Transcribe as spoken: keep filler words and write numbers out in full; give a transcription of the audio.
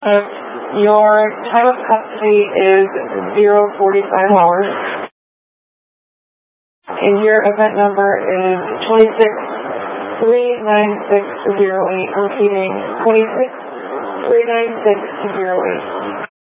Um, your time of custody is zero forty-five hours. And your event number is twenty-six three nine six zero eight. Repeating, twenty-six three nine six zero eight.